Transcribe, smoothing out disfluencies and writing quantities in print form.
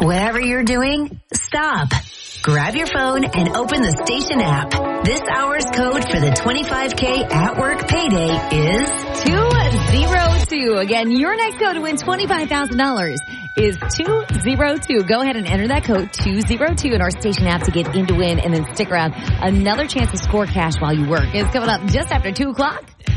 Whatever you're doing, stop. Grab your phone and open the station app. This hour's code for the 25K at work payday is 202. Again, your next code to win $25,000 is 202. Go ahead and enter that code 202 in our station app to get in to win, and then stick around. Another chance to score cash while you work is coming up just after 2 o'clock.